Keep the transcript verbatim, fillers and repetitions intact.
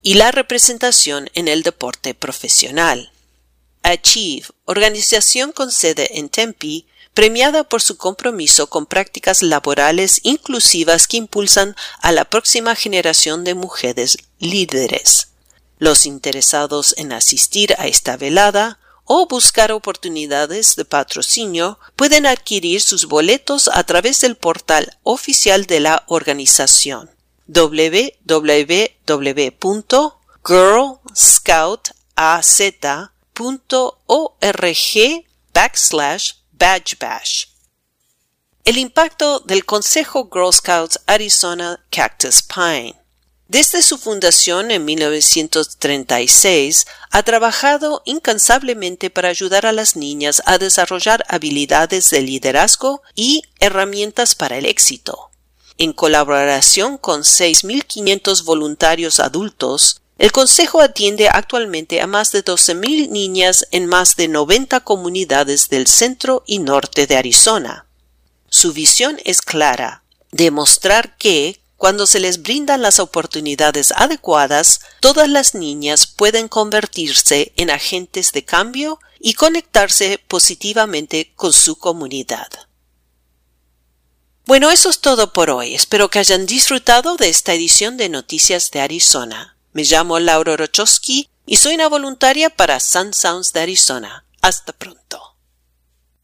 y la representación en el deporte profesional. Achieve, organización con sede en Tempe, premiada por su compromiso con prácticas laborales inclusivas que impulsan a la próxima generación de mujeres líderes. Los interesados en asistir a esta velada o buscar oportunidades de patrocinio pueden adquirir sus boletos a través del portal oficial de la organización w w w punto girl scout a z punto org backslash badge bash. El impacto del Consejo Girl Scouts Arizona Cactus Pine. Desde su fundación en mil novecientos treinta y seis, ha trabajado incansablemente para ayudar a las niñas a desarrollar habilidades de liderazgo y herramientas para el éxito. En colaboración con seis mil quinientos voluntarios adultos, el Consejo atiende actualmente a más de doce mil niñas en más de noventa comunidades del centro y norte de Arizona. Su visión es clara: demostrar que, cuando se les brindan las oportunidades adecuadas, todas las niñas pueden convertirse en agentes de cambio y conectarse positivamente con su comunidad. Bueno, eso es todo por hoy. Espero que hayan disfrutado de esta edición de Noticias de Arizona. Me llamo Laura Rochowski y soy una voluntaria para Sun Sounds de Arizona. Hasta pronto.